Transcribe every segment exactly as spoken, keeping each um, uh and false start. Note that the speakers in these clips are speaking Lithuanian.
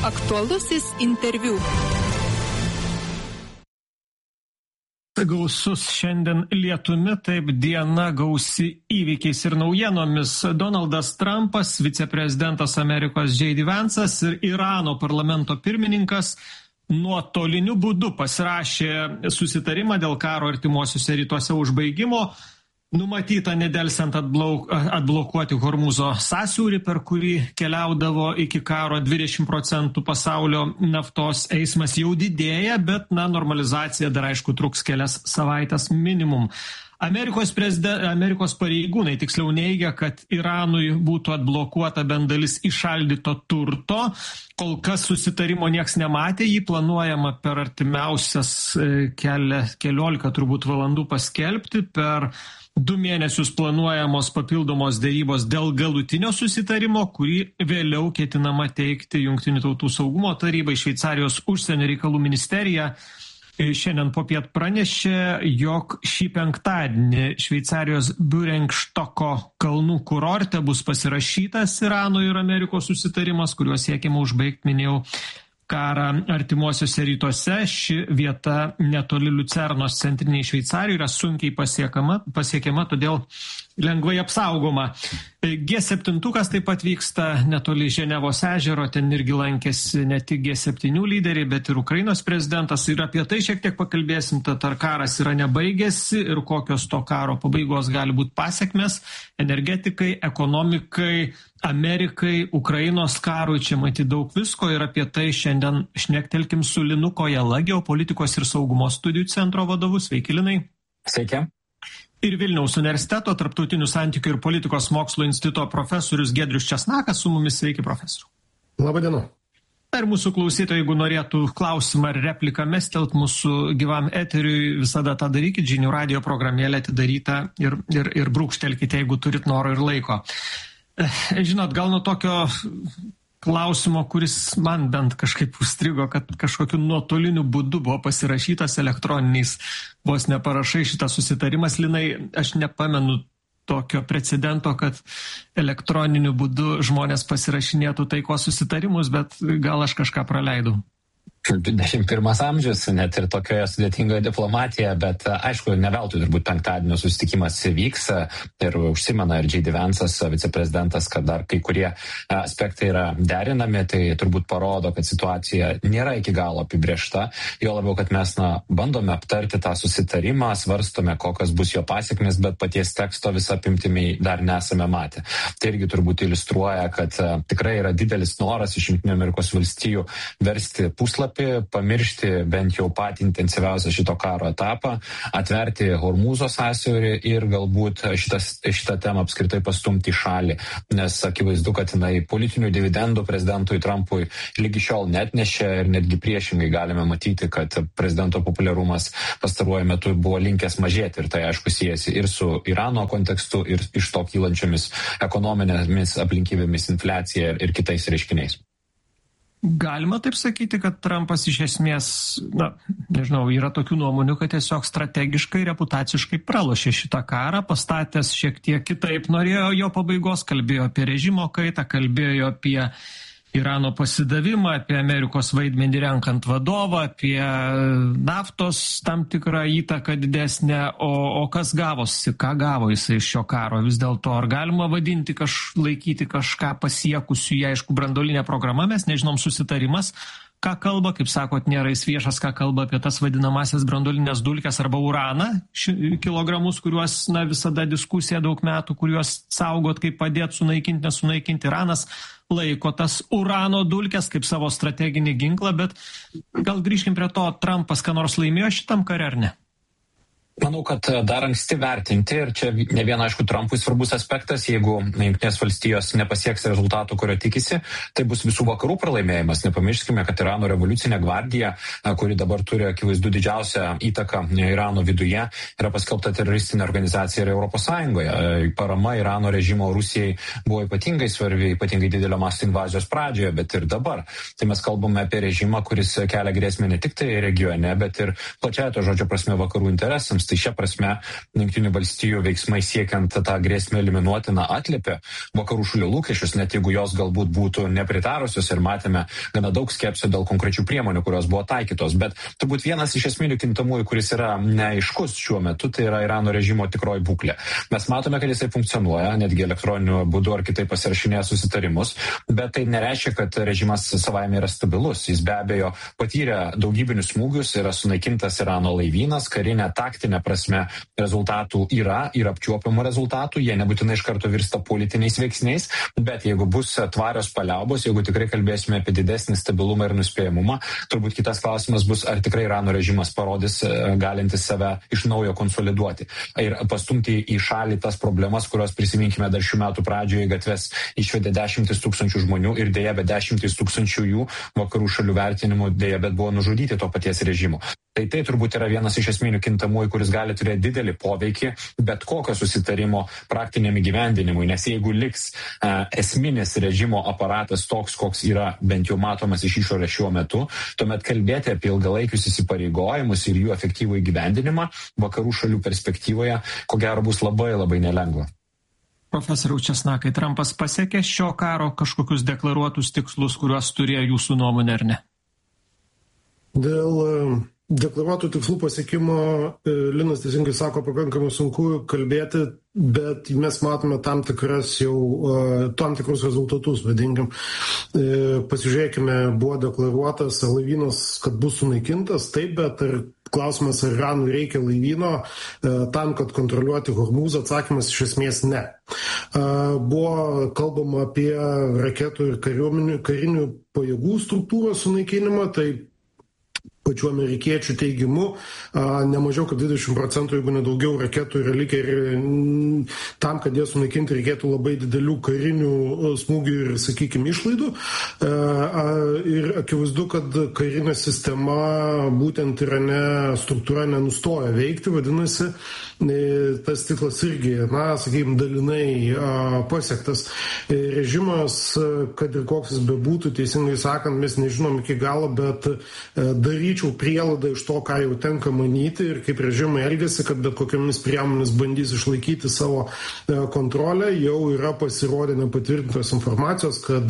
Aktualusis interviu. Gausus šiandien lietumi, taip diena gausi įvykiais ir naujienomis. Donaldas Trumpas, viceprezidentas Amerikos J D Vance'as ir Irano parlamento pirmininkas nuotoliniu būdu pasirašė susitarimą dėl karo artimuosiuose rytuose užbaigimo. Numatyta nedelsiant atblauk, atblokuoti Hormūzo sąsiaurį, per kurį keliaudavo iki karo dvidešimt procentų pasaulio naftos eismas jau didėja, bet na, normalizacija dar aišku truks kelias savaitės minimum. Amerikos, prezide... Amerikos pareigūnai tiksliau neigia, kad Iranui būtų atblokuota bent dalis įšaldyto turto. Kol kas susitarimo nieks nematė, jį planuojama per artimiausias keli, keliolika turbūt valandų paskelbti. Per du mėnesius planuojamos papildomos dėrybos dėl galutinio susitarimo, kurį vėliau ketinama teikti Jungtinių tautų saugumo tarybai. Šveicarijos užsienio reikalų ministerija šiandien popiet pranešė, jog šį penktadienį Šveicarijos Burinkštoko kalnų kurorte bus pasirašytas Irano ir Amerikos susitarimas, kuriuo siekiama užbaigti, minėjau, karą artimuosiuose rytuose. Ši vieta netoli Liucernos centriniai Šveicarijoje yra sunkiai pasiekiama, pasiekiama, todėl lengvai apsaugoma. G septyni taip pat vyksta netoli Ženevos ežero, ten irgi lankėsi ne tik G septyni lyderiai, bet ir Ukrainos prezidentas. Ir apie tai šiek tiek pakalbėsim, tad ar karas yra nebaigėsi ir kokios to karo pabaigos gali būti pasiekmes energetikai, ekonomikai, Amerikai, Ukrainos karui, čia matyti daug visko ir apie tai šiandien šnektelkim su Linu Kojala, geopolitikos ir saugumo studijų centro vadovu. Sveiki, Linai. Sveiki. Ir Vilniaus universiteto tarptautinių santykių ir politikos mokslo instituto profesorius Giedrius Česnakas su mumis. Sveiki, profesoriu. Labą dieną. Ir mūsų klausytojai, jeigu norėtų klausimą ar repliką mestelt mūsų gyvam eteriui, visada tą darykit, žinių radio programėlė atidaryta ir, ir, ir brūkštelkite, jeigu turit noro ir laiko. Žinot, gal nuo tokio klausimo, kuris man bent kažkaip užstrigo, kad kažkokiu nuotoliniu būdu buvo pasirašytas elektroniniais vos neparašai šitas susitarimas. Linai, aš nepamenu tokio precedento, kad elektroniniu būdu žmonės pasirašinėtų taikos susitarimus, bet gal aš kažką praleidau. dvidešimt pirmas amžius, net ir tokioje sudėtingoje diplomatijoje, bet aišku, ne veltui turbūt penktadienio susitikimas vyks ir užsimena ir J D Vance'as, viceprezidentas, kad dar kai kurie aspektai yra derinami, tai turbūt parodo, kad situacija nėra iki galo apibrėžta, jo labiau, kad mes na, bandome aptarti tą susitarimą, svarstome, kokios bus jo pasiekmes, bet paties teksto visą apimtimi dar nesame matę. Tai irgi turbūt iliustruoja, kad tikrai yra didelis noras iš Jungtinių Amerikos valstijų versti puslapį, pamiršti bent jau patį intensyviausią šito karo etapą, atverti Hormūzo sąsiaurį ir galbūt šitas, šitą temą apskritai pastumti į šalį, nes akivaizdu, kad jinai politinių dividendų prezidentui Trumpui lygi šiol netnešė ir netgi priešingai galime matyti, kad prezidento populiarumas pastaruoju metu buvo linkęs mažėti ir tai aišku siejasi ir su Irano kontekstu ir iš to kylančiomis ekonominėmis aplinkybėmis, infliacija ir kitais reiškiniais. Galima taip sakyti, kad Trumpas iš esmės, na, nežinau, yra tokių nuomonių, kad tiesiog strategiškai, reputaciškai pralošė šitą karą, pastatęs šiek tiek kitaip, norėjo jo pabaigos, kalbėjo apie režimo kaitą, kalbėjo apie Irano pasidavimą, apie Amerikos vaidmenį renkant vadovą, apie naftos tam tikrą įtaką didesnę, o, o kas gavosi, ką gavo jisai iš šio karo vis dėlto, ar galima vadinti, kaž, laikyti kažką pasiekusiu, jie aišku, branduolinė programa, mes nežinom susitarimas, ką kalba, kaip sakot, nėra jis viešas, ką kalba apie tas vadinamasias branduolinės dulkes arba uraną, ši, kilogramus, kuriuos na, visada diskusija daug metų, kuriuos saugot, kaip padėti sunaikinti, nesunaikinti. Iranas laiko tas urano dulkes kaip savo strateginį ginklą, bet gal grįžkim prie to, Trumpas ką nors laimėjo šitam kare ar ne? Manau, kad dar anksti vertinti ir čia ne viena, aišku, Trumpui svarbus aspektas, jeigu Jungtinės valstijos nepasieks rezultatų, kurio tikisi, tai bus visų vakarų pralaimėjimas. Nepamirškime, kad Irano revoliucinė gvardija, kuri dabar turi akivaizdu didžiausią įtaką Irano viduje, yra paskelbta teroristinė organizacija ir Europos Sąjungoje. Parama Irano režimo Rusijai buvo ypatingai svarbi, ypatingai didelio masto invazijos pradžioje, bet ir dabar. Tai mes kalbame apie režimą, kuris kelia grėsmę ne tik tai regione, bet ir plačiaja to žodžio prasme vakarų interesams. Tai šia prasme Jungtinių valstijų veiksmai siekiant tą grėsmę eliminuoti, na, atliepia vakarų šalių lūkesčius, net jeigu jos galbūt būtų nepritarusios ir matėme gana daug skepsio dėl konkrečių priemonių, kurios buvo taikytos. Bet turbūt vienas iš esminių kintamųjų, kuris yra neaiškus šiuo metu, tai yra Irano režimo tikroji būklė. Mes matome, kad jisai funkcionuoja, netgi elektroniniu būdu ar kitaip pasirašinėja susitarimus, bet tai nereiškia, kad režimas savaime yra stabilus. Jis be abejo patyrė daugybinius smūgius, yra sunaikintas Irano laivynas, karinė taktinė prasme rezultatų yra ir apčiuopiamų rezultatų, jie nebūtinai iš karto virsta politiniais veiksniais, bet jeigu bus tvarios paliaubos, jeigu tikrai kalbėsime apie didesnį stabilumą ir nuspėjamumą, turbūt kitas klausimas bus, ar tikrai Irano režimas parodys galintis save iš naujo konsoliduoti ir pastumti į šalį tas problemas, kurios prisiminkime dar šių metų pradžioje gatves išvedė dešimtis tūkstančių žmonių ir dėja, bet dešimtis tūkstančių jų vakarų šalių vertinimų dėja, bet buvo nužudyti to paties režimo. Tai tai turbūt yra vienas iš esminių kintamųjų, kuris gali turėti didelį poveikį bet kokio susitarimo praktiniam įgyvendinimui, nes jeigu liks uh, esminis režimo aparatas toks, koks yra bent jau matomas iš išorės šiuo metu, tuomet kalbėti apie ilgalaikius įsipareigojimus ir jų efektyvų įgyvendinimą vakarų šalių perspektyvoje, ko gero bus labai labai nelengva. Profesoriau Česnakai, Trumpas pasiekė šio karo kažkokius deklaruotus tikslus, kuriuos turėjo jūsų nuomonė, ar ne? Dėl deklaruotų tikslų pasiekimo, Linas teisingai sako, pakankamai sunku kalbėti, bet mes matome tam tikras jau, tam tikrus rezultatus, vadinkim. Pasižiūrėkime, buvo deklaruotas laivynas, kad bus sunaikintas, taip, bet ar klausimas, ar Iranui reikia laivyno tam, kad kontroliuoti Hormuzą, atsakymas iš esmės ne. Buvo kalbama apie raketų ir karinių pajėgų struktūros sunaikinimą, tai pačių amerikiečių teigimu, ne mažiau kaip dvidešimt procentų, jeigu nedaugiau raketų yra likę ir tam, kad jie sunaikinti, reikėtų labai didelių karinių smūgių ir, sakykime, išlaidų. Ir akivaizdu, kad karinė sistema būtent Irane struktūra nenustoja veikti, vadinasi, tas tikslas irgi, na, sakykime, dalinai pasiektas. Režimas, kad ir koks jis bebūtų, teisingai sakant, mes nežinom iki galo, bet daryti prielaidą iš to, ką jau tenka manyti ir kaip režimai elgesi, kad bet kokiamis priemonės bandys išlaikyti savo kontrolę, jau yra pasirodę nepatvirtintos informacijos, kad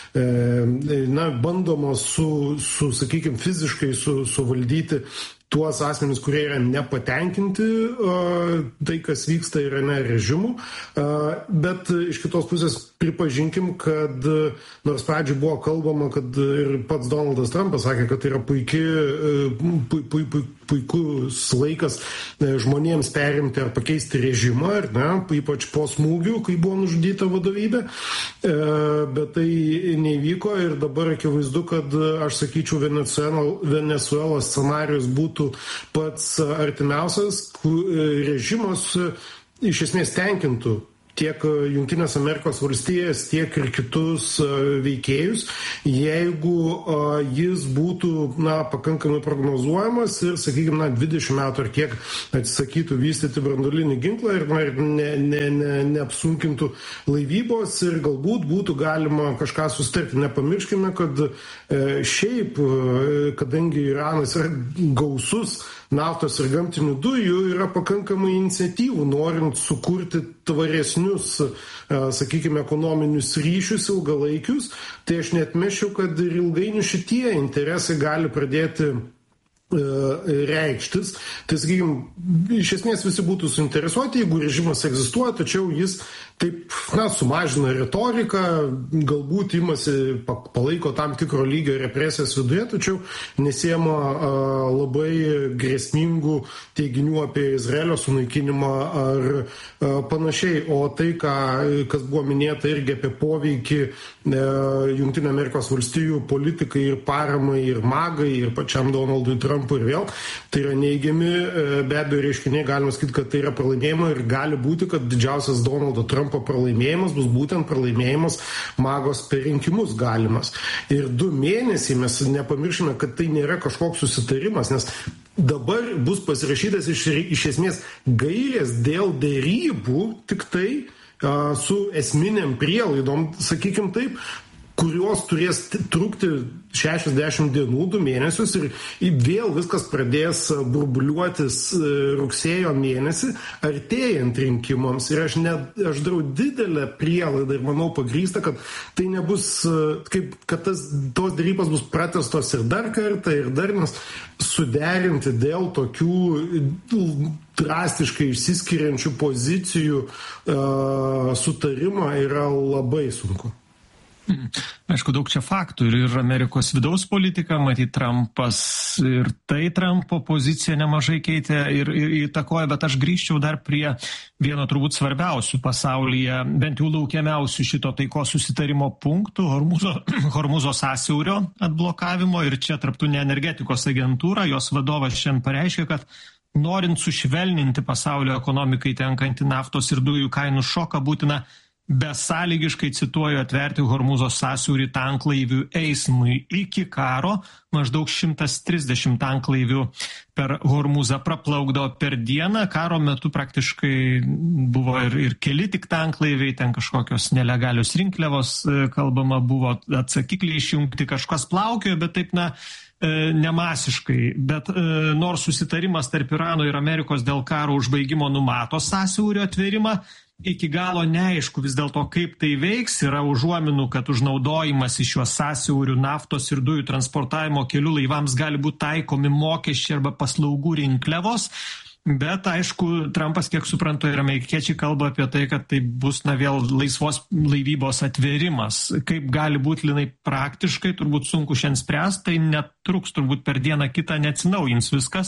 na, bandoma su, su sakykime, fiziškai su, suvaldyti tuos asmenys, kurie yra nepatenkinti tai, kas vyksta Irane režimu, bet iš kitos pusės pripažinkim, kad nors pradžioj buvo kalbama, kad ir pats Donaldas Trumpas sakė, kad tai yra puikiai, pu, pu, pu, puikus laikas žmonėms perimti ar pakeisti režimą, ar ne, ypač po smūgių, kai buvo nužudyta vadovybė, bet tai neįvyko ir dabar akivaizdu, kad aš sakyčiau, Venesuelos scenarijus būtų pats artimiausias, režimas iš esmės tenkintų tiek Jungtinės Amerikos valstijas, tiek ir kitus veikėjus, jeigu jis būtų, na, pakankamai prognozuojamas ir, sakykime, na, dvidešimt metų ar kiek atsisakytų vystyti branduolinį ginklą ir, na, ir ne, ne, ne, neapsunkintų laivybos ir galbūt būtų galima kažką sustarti. Nepamirškime, kad šiaip, kadangi Iranas yra gausus naftos ir gamtinių dujų, yra pakankamai iniciatyvų, norint sukurti tvaresnius, sakykime, ekonominius ryšius ilgalaikius, tai aš neatmešiu, kad ir ilgainiui šitie interesai gali pradėti reikštis. Tai, sakykime, iš esmės visi būtų suinteresuoti, jeigu režimas egzistuoja, tačiau jis taip, na, sumažina retoriką, galbūt imasi, palaiko tam tikro lygio represijas viduje, tačiau nesiema a, labai grėsmingų teiginių apie Izraelio sunaikinimą ar a, panašiai. O tai, ką, kas buvo minėta irgi apie poveikį e, Jungtinių Amerikos valstijų politikai ir paramai ir magai ir pačiam Donaldui Trumpui ir vėl, tai yra neigiami, e, be abejo reiškiniai, galima sakyti, kad tai yra pralaimėjimo ir gali būti, kad didžiausias Donaldo Trumpo pralaimėjimas bus būtent pralaimėjimas magos per rinkimus galimas. Ir du mėnesiai mes nepamiršime, kad tai nėra kažkoks susitarimas, nes dabar bus pasirašytas iš, iš esmės gairės dėl dėrybų tik tai a, su esminėm prielaidom, sakykim taip, kurios turės trukti šešiasdešimt dienų, du mėnesius ir vėl viskas pradės burbuliuotis rugsėjo mėnesį, artėjant rinkimams. Ir aš, ne, aš darau didelę prielaidą ir manau pagrįsta, kad tai nebus, kaip, kad tas, tos dėrybos bus pratęstos ir dar kartą, ir dar, nes suderinti dėl tokių drastiškai išsiskiriančių pozicijų uh, sutarimą yra labai sunku. Aišku, daug čia faktų ir, ir Amerikos vidaus politika, matyt, Trumpas ir tai Trumpo poziciją nemažai keitė ir, ir įtakoja, bet aš grįžčiau dar prie vieno turbūt svarbiausių pasaulyje, bent jau laukiamiausių šito taikos susitarimo punktų, Hormuzo, Hormuzo sąsiaurio atblokavimo ir čia Tarptautinė energetikos agentūra, jos vadovas šiandien pareiškė, kad norint sušvelninti pasaulio ekonomikai tenkantį naftos ir dujų kainų šoką būtina besąlygiškai, cituoju, atverti Hormuzo sąsiaurį tanklaivių eismui. Iki karo maždaug šimtas trisdešimt tanklaivių per Hormuzą praplaukdavo per dieną. Karo metu praktiškai buvo ir, ir keli tik tanklaiviai, ten kažkokios nelegalios rinkliavos, kalbama buvo, atsakikliai išjungti, kažkas plaukiojo, bet taip, na, nemasiškai. Bet nors susitarimas tarp Irano ir Amerikos dėl karo užbaigimo numato sąsiaurio atvėrimą, iki galo neaišku vis dėlto, kaip tai veiks. Yra užuominų, kad užnaudojimas iš šiuos sąsiaurių naftos ir dujų transportavimo kelių laivams gali būti taikomi mokesčiai arba paslaugų rinkliavos. Bet, aišku, Trumpas, kiek suprantu, ir amerikiečiai kalba apie tai, kad tai bus, na, vėl laisvos laivybos atvėrimas. Kaip gali būti, Linai, praktiškai, turbūt sunku šiandien spręsti, tai netruks turbūt per dieną kitą neatsinaujins viskas.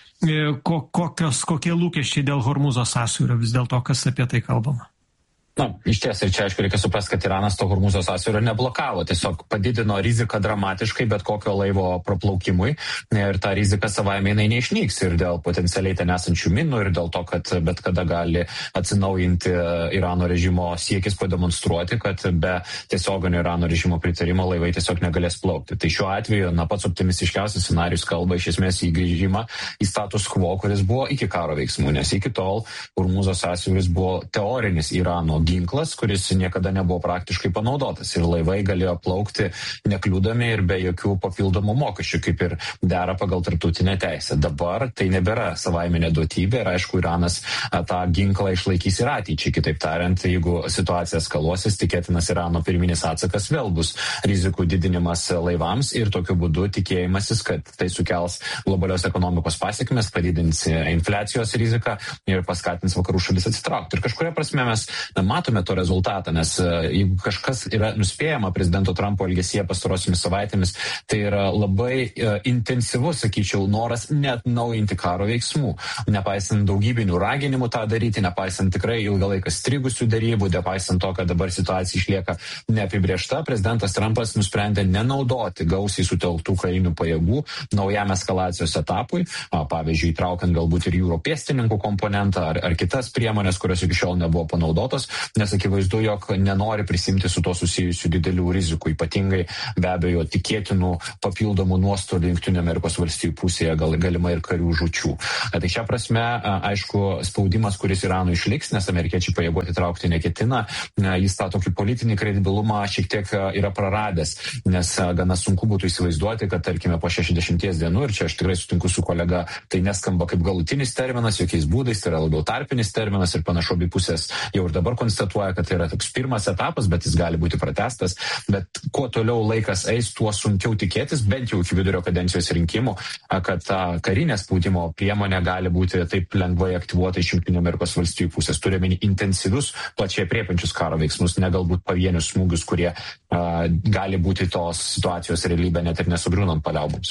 Ko, kokios, kokie lūkesčiai dėl Hormuzo sąsiaurio, vis dėlto, kas apie tai kalbama? Na, iš ties, ir čia, aišku, reikia suprasti, kad Iranas to Hormuzo sąsiaurio neblokavo, tiesiog padidino riziką dramatiškai bet kokio laivo praplaukimui ir ta rizika savaime jinai neišnyks ir dėl potencialiai ten esančių minų ir dėl to, kad bet kada gali atsinaujinti Irano režimo siekis pademonstruoti, kad be tiesioginio Irano režimo pritarimo laivai tiesiog negalės plaukti. Tai šiuo atveju, na, pats optimistiškiausias scenarius kalba iš esmės į grįžimą į status quo, kuris buvo iki karo veiksmų, nes iki tol Hormuzo sąsiauris buvo teorinis Irano ginklas, kuris niekada nebuvo praktiškai panaudotas ir laivai galėjo plaukti nekliūdami ir be jokių papildomų mokesčių, kaip ir dera pagal tarptautinę teisę. Dabar tai nebėra savaiminė duotybė ir aišku, Iranas tą ginklą išlaikys ir ateičiai. Kitaip tariant, jeigu situacija eskaluosis, tikėtinas Irano pirminis atsakas vėl bus rizikų didinimas laivams ir tokiu būdu tikėjimasis, kad tai sukels globalios ekonomikos pasiekmes, padidins infliacijos riziką ir paskatins vakarų šalis atsitraukti. Ir kažkuria prasme mes matome to rezultatą, nes jeigu kažkas yra nuspėjama prezidento Trumpo elgesyje pastarosiomis savaitėmis, tai yra labai uh, intensyvus, sakyčiau, noras neatnaujinti karo veiksmų, nepaisant daugybinių raginimų tą daryti, nepaisant tikrai ilgą laiką strigusių darybų, nepaisant to, kad dabar situacija išlieka neapibrėžta, prezidentas Trumpas nusprendė nenaudoti gausiai sutelktų karinių pajėgų naujam eskalacijos etapui, a, pavyzdžiui, įtraukiant galbūt ir jūro pėstininkų komponentą ar, ar kitas priemonės, kurios iki šiol nebuvo panaudotos, nes akivaizdu, jog nenori prisimti su to susijusių didelių rizikų, ypatingai be abejo tikėtinų papildomų nuostolių Jungtinių Amerikos valstijų pusėje, gal, galima ir karių žūčių. Tai šią prasme, aišku, spaudimas, kuris Iranui išliks, nes amerikiečiai pajėgų atitraukti neketina, jis tą tokį politinį kredibilumą šiek tiek yra praradęs, nes gana sunku būtų įsivaizduoti, kad tarkime po šešiasdešimties dienų, ir čia aš tikrai sutinku su kolega, tai neskamba kaip galutinis terminas, jokiais būdais, tai yra labiau tarpinis terminas ir panašu abi pusės jau ir dabar konstatuoja, kad tai yra toks pirmas etapas, bet jis gali būti pratęstas, bet kuo toliau laikas eis, tuo sunkiau tikėtis, bent jau iki vidurio kadencijos rinkimų, kad ta karinė spaudimo priemonė gali būti taip lengvai aktyvuota iš Jungtinių Amerikos valstijų pusės. Turime intensyvius, plačiai apriepiančius karo veiksmus, ne galbūt pavienius smūgius, kurie uh, gali būti tos situacijos realybė net ir nesugriūnant paliauboms.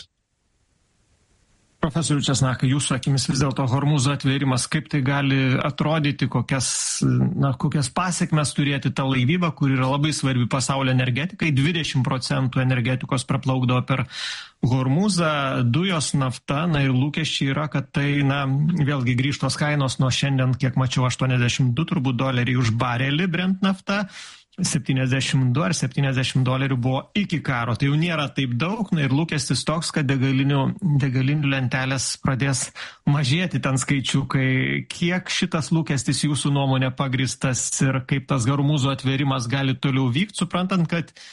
Profesorius Česnakai, jūsų akimis vis dėlto Hormuzo atvėrimas, kaip tai gali atrodyti, kokias, na, kokias pasiekmes turėti tą laivybą, kur yra labai svarbi pasaulio energetikai, dvidešimt procentų energetikos praplaukdavo per Hormuzą, dujos, nafta, na ir lūkesčiai yra, kad tai, na, vėlgi grįžtos kainos nuo šiandien, kiek mačiau, aštuoniasdešimt du turbūt doleriai už barelį Brent nafta, septyniasdešimt du ar septyniasdešimt dolerių buvo iki karo. Tai jau nėra taip daug, na ir lūkestis toks, kad degalinių, degalinių lentelės pradės mažėti ten skaičiukai. Kiek šitas lūkestis jūsų nuomonė pagristas ir kaip tas Hormuzo atvėrimas gali toliau vykti, suprantant, kad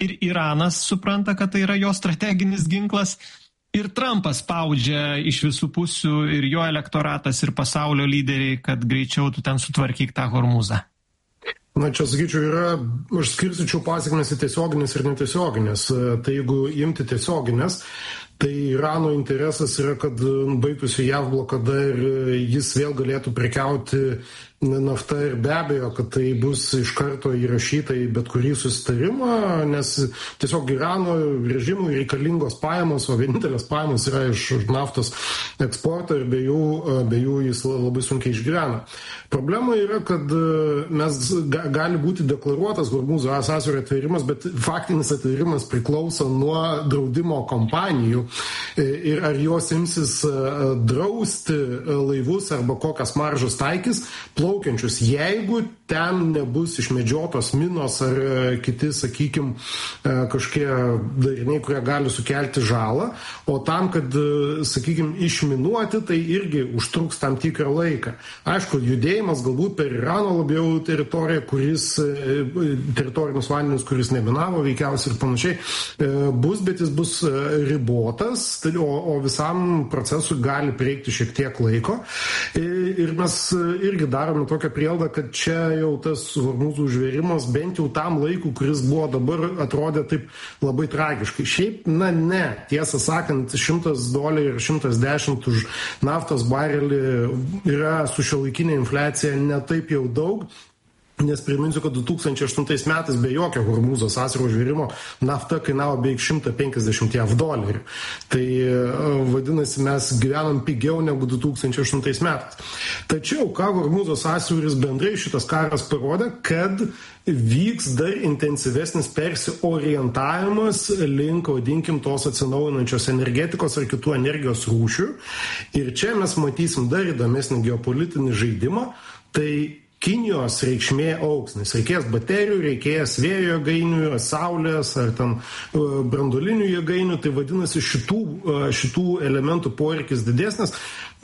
ir Iranas supranta, kad tai yra jo strateginis ginklas. Ir Trumpas spaudžia iš visų pusių, ir jo elektoratas, ir pasaulio lyderiai, kad greičiau tu ten sutvarkyk tą Hormuzą. Na, čia sakyčiau, yra, aš skirstyčiau pasiekmes į tiesioginės ir netiesioginės. Tai jeigu imti tiesioginės, tai Irano interesas yra, kad baigtųsi JAV blokada ir jis vėl galėtų prekiauti nafta ir be abejo, kad tai bus iš karto įrašyta į bet kurį susitarimą, nes tiesiog Irano režimui reikalingos pajamos, o vienintelės pajamos yra iš naftos eksporto ir be jų, be jų jis labai sunkiai išgyvena. Problema yra, kad mes gali būti deklaruotas Hormūzo sąsiaurio atvėrimas, bet faktinis atvėrimas priklauso nuo draudimo kompanijų ir ar jos imsis drausti laivus arba kokias maržas taikys plaukiančius, jeigu ten nebus išmedžiotos minos ar kiti, sakykime, kažkokie dariniai, kurie gali sukelti žalą, o tam, kad, sakykime, išminuoti, tai irgi užtruks tam tikrą laiką. Aišku, judėjimas galbūt per Irano labiau teritoriją, kuris, teritorinius vandenis, kuris neminavo, veikiausiai ir panašiai, bus, bet jis bus ribotas, o, o visam procesui gali prireikti šiek tiek laiko. Ir mes irgi darome tokią prielaidą, kad čia jau tas Hormūzų užvėrimas bent jau tam laiku, kuris buvo dabar, atrodė taip labai tragiškai. Šiaip, na ne, tiesą sakant, šimtas dolerių ir šimtas dešimt už naftos barelį yra su šiuolaikinė infliacija ne taip jau daug. Nes priminsiu, kad du tūkstančiai aštuntais metais be jokio Hormūzo sąsiaurio užvėrimo nafta kainavo beveik šimtą penkiasdešimt jav dolerių. Tai vadinasi, mes gyvenam pigiau negu du tūkstančiai aštuntais metais. Tačiau, ką Hormūzo sąsiauris bendrai šitas karas parodė, kad vyks dar intensyvesnis persiorientavimas link, vadinkim, tos atsinaujinančios energetikos ar kitų energijos rūšių. Ir čia mes matysim dar įdomesnį geopolitinį žaidimą. Tai Kinijos reikšmė augs, nes reikės baterijų, reikės vėjo jėgainių, saulės ar ten branduolinių jėgainių, tai vadinasi šitų, šitų elementų poreikis didesnis.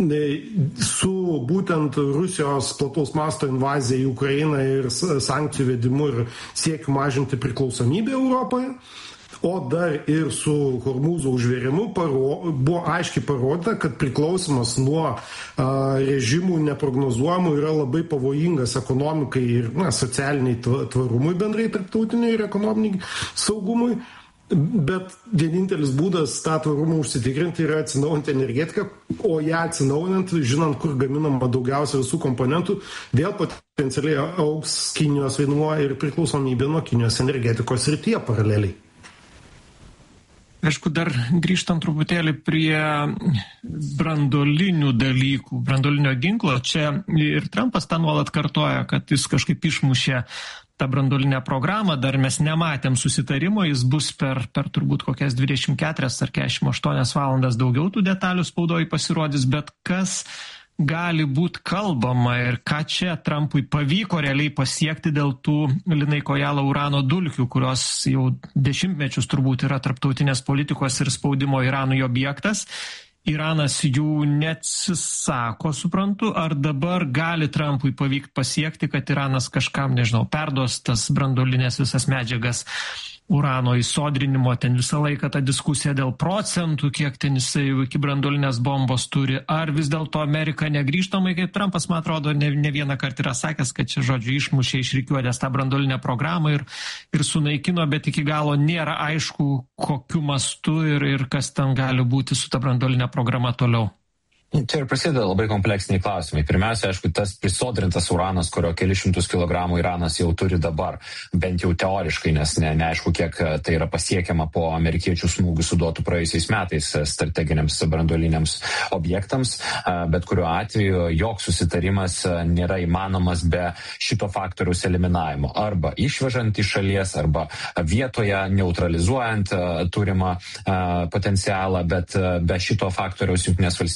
Su būtent Rusijos plataus masto invazija į Ukrainą ir sankcijų vedimu ir siekiu mažinti priklausomybę Europoje. O dar ir su Hormūzo užvėrimu paro, buvo aiškiai parodyta, kad priklausimas nuo a, režimų neprognozuojamų yra labai pavojingas ekonomikai ir na, socialiniai tvarumui bendrai tarptautiniai ir ekonominiai saugumui. Bet vienintelis būdas tą tvarumą užsitikrinti yra atsinaujinti energetiką, o ją atsinaujinant, žinant, kur gaminama daugiausia visų komponentų, vėl potencialiai augs Kinijos vaidmuo ir priklausomybė nuo Kinijos energetikos srityje paraleliai. Aišku, dar grįžtant truputėlį prie brandolinių dalykų, brandolinio ginklo, čia ir Trumpas tą nuolat kartoja, kad jis kažkaip išmušė tą brandolinę programą, dar mes nematėm susitarimo, jis bus per, per turbūt kokias dvidešimt keturias ar keturiasdešimt aštuonias valandas daugiau tų detalių spaudoj pasirodys, bet kas gali būti kalbama ir ką čia Trumpui pavyko realiai pasiekti dėl tų Linai Kojala urano dulkių, kurios jau dešimtmečius turbūt yra tarptautinės politikos ir spaudimo Iranui objektas. Iranas jų neatsisako, suprantu, ar dabar gali Trumpui pavykti pasiekti, kad Iranas kažkam, nežinau, perduos tas brandolinės visas medžiagas urano įsodrinimo, ten visą laiką ta diskusija dėl procentų, kiek ten jisai iki brandolinės bombos turi, ar vis dėlto Amerika negrįžtamai, kaip Trumpas, man atrodo, ne, ne vieną kartą yra sakęs, kad čia, žodžiu, išmušė iš rikiuotės tą brandolinę programą ir, ir sunaikino, bet iki galo nėra aišku, kokiu mastu ir, ir kas ten gali būti su ta brandolinė programa toliau. Čia ir prasideda labai kompleksiniai klausimai. Pirmiausia, aišku, tas prisodrintas uranas, kurio kelius šimtus kilogramų Iranas jau turi dabar, bent jau teoriškai, nes ne, neaišku, kiek tai yra pasiekiama po amerikiečių smūgių suduotų praėjusiais metais strateginiams branduoliniams objektams, bet kuriuo atveju joks susitarimas nėra įmanomas be šito faktoriaus eliminavimo. Arba išvežant iš šalies, arba vietoje neutralizuojant turimą potencialą, bet be šito faktoriaus Jungtinės valstijos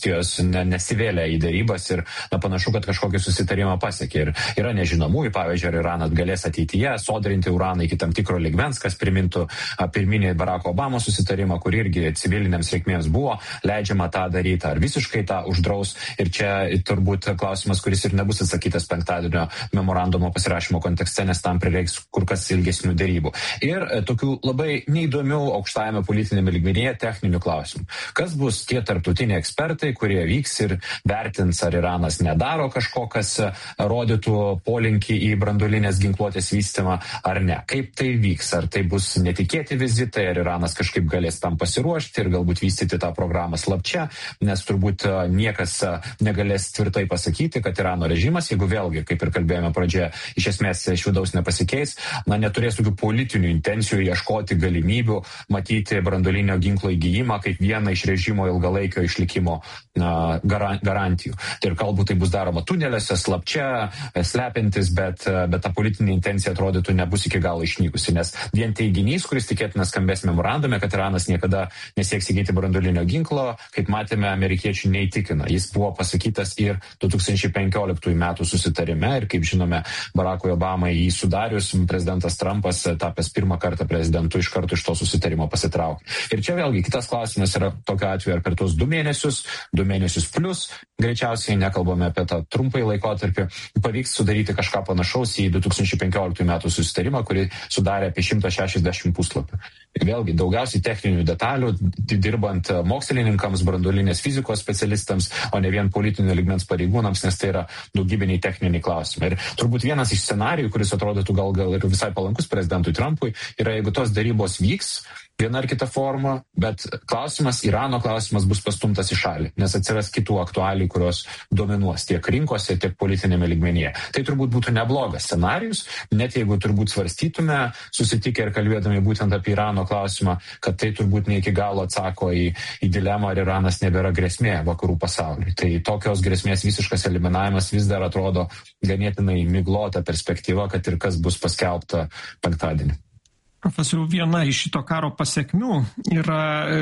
ne, nesivėlė į dėrybas ir na, panašu, kad kažkokį susitarimą pasiekė. Ir yra nežinomųjų, pavyzdžiui, ar Iranas galės ateityje sodrinti uraną iki tam tikro ligmens, kas primintų pirminį Baracko Obamos susitarimą, kur irgi civilinėms reikmėms buvo leidžiama tą daryti, ar visiškai tą uždraus. Ir čia turbūt klausimas, kuris ir nebus atsakytas penktadienio memorandumo pasirašymo kontekste, nes tam prireiks kur kas ilgesnių dėrybų. Ir e, tokių labai neįdomių aukštajame politinėme lygmenyje techninių klausimų. Kas bus tie tarptautiniai ekspertai, kurie vyks ir vertins, ar Iranas nedaro kažko, kas rodytų polinkį į branduolinės ginkluotės vystymą, ar ne. Kaip tai vyks? Ar tai bus netikėti vizitai, ar Iranas kažkaip galės tam pasiruošti ir galbūt vystyti tą programą slapčia, nes turbūt niekas negalės tvirtai pasakyti, kad Irano režimas, jeigu vėlgi, kaip ir kalbėjome pradžioje, iš esmės iš vidaus nepasikeis, na, neturės tokių politinių intencijų ieškoti galimybių matyti branduolinio ginklo įgijimą kaip vieną iš režimo ilgalaikio išlikimo na, garantijų. Tai ir galbūt tai bus daroma tuneliuose, slapčia, slepiantis, bet, bet ta politinė intencija atrodytų nebus iki galo išnykusi, nes vien teiginys, kuris tikėtina skambės memorandume, kad Iranas niekada nesieks įgyti branduolinio ginklo, kaip matėme, amerikiečių neįtikina. Jis buvo pasakytas ir du tūkstančiai penkioliktųjų metų susitarime ir, kaip žinome, Barackui Obamai jį sudarius, prezidentas Trumpas, tapęs pirmą kartą prezidentu, iš karto iš to susitarimo pasitraukė. Ir čia vėlgi kitas klausimas yra tokiu atveju, ar per tuos du mėnesius, du mėnesius plus, greičiausiai nekalbame apie tą trumpąjį laikotarpį, pavyks sudaryti kažką panašaus į du tūkstančiai penkioliktųjų metų susitarimą, kurį sudarė apie šimtą šešiasdešimt puslapių. Ir vėlgi daugiausiai techninių detalių, dirbant mokslininkams, branduolinės fizikos specialistams, o ne vien politinio lygmens pareigūnams, nes tai yra daugybiniai techniniai klausimai. Ir turbūt vienas iš scenarijų, kuris atrodytų gal, gal ir visai palankus prezidentui Trumpui, yra, jeigu tos darybos vyks viena ar kita forma, bet klausimas, Irano klausimas bus pastumtas į šalį, nes atsiras kitų aktualijų, kurios dominuos tiek rinkose, tiek politinėme lygmenyje. Tai turbūt būtų neblogas scenarijus, net jeigu turbūt svarstytume, susitikę ir kalbėdami būtent apie Irano klausimą, kad tai turbūt ne iki galo atsako į, į dilemą, ar Iranas nebėra grėsmė vakarų pasauliui. Tai tokios grėsmės visiškas eliminavimas vis dar atrodo ganėtinai miglota perspektyva, kad ir kas bus paskelbta penktadienį. Profesoriau, viena iš šito karo pasekmių yra e,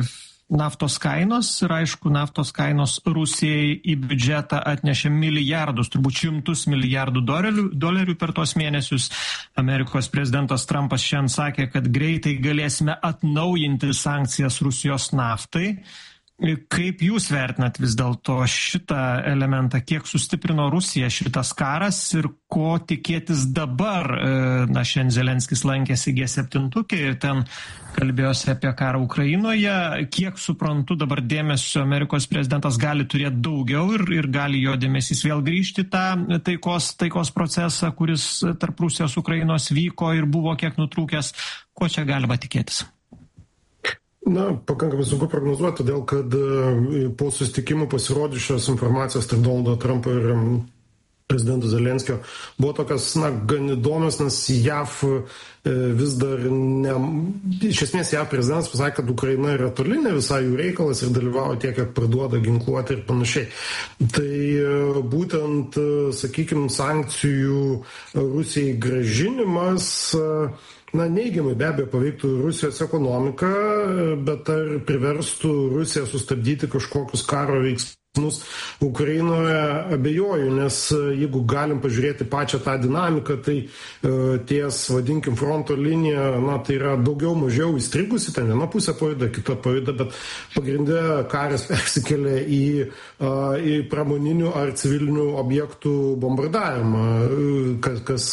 naftos kainos ir aišku, naftos kainos Rusijai į biudžetą atnešė milijardus, turbūt šimtus milijardų dolerių, dolerių per tos mėnesius. Amerikos prezidentas Trumpas šiandien sakė, kad greitai galėsime atnaujinti sankcijas Rusijos naftai. Kaip jūs vertinat vis dėlto šitą elementą, kiek sustiprino Rusija šitas karas ir ko tikėtis dabar? Na, šiandien Zelenskis lankėsi G septyni ir ten kalbėjosi apie karą Ukrainoje. Kiek suprantu, dabar dėmesio Amerikos prezidentas gali turėti daugiau ir, ir gali jo dėmesys vėl grįžti tą taikos, taikos procesą, kuris tarp Rusijos Ukrainos vyko ir buvo kiek nutrūkęs. Ko čia galima tikėtis? Na, pakankamai sunku prognozuoti, todėl kad po susitikimų pasirodžiusios informacijos tarp Donaldo Trumpo ir prezidento Zelenskio buvo tokios, na, gan įdomios, nes J A V vis dar ne... Iš esmės J A V prezidentas pasakė, kad Ukraina yra toli, ne visai jų reikalas ir dalyvavo tiek, kiek parduoda ginkluotę ir panašiai. Tai būtent, sakykime, sankcijų Rusijai grąžinimas na, neigiamai be abejo paveiktų Rusijos ekonomiką, bet ar priverstų Rusiją sustabdyti kažkokius karo veiksmus Ukrainoje, abejoju, nes jeigu galim pažiūrėti pačią tą dinamiką, tai ties, vadinkim, fronto linija, na, tai yra daugiau mažiau įstrigusi, ten viena pusė pajuda, kita pajuda, bet pagrindė karas persikelia į, į pramoninių ar civilinių objektų bombardavimą, kas, kas